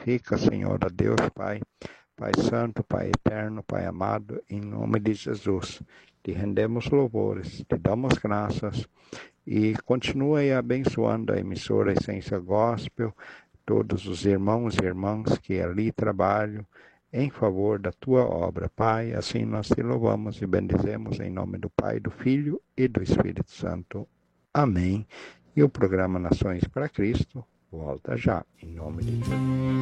santifica, Senhor, a Deus Pai, Pai Santo, Pai Eterno, Pai Amado, em nome de Jesus. Te rendemos louvores, te damos graças e continua aí abençoando a emissora Essência Gospel, todos os irmãos e irmãs que ali trabalham em favor da tua obra, Pai. Assim nós te louvamos e bendizemos em nome do Pai, do Filho e do Espírito Santo. Amém. E o programa Nações para Cristo volta já, em nome de Jesus.